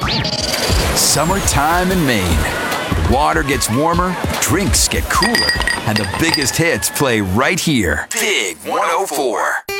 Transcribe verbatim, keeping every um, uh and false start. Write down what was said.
Summertime in Maine. Water gets warmer, drinks get cooler, and the biggest hits play right here. Big one oh four.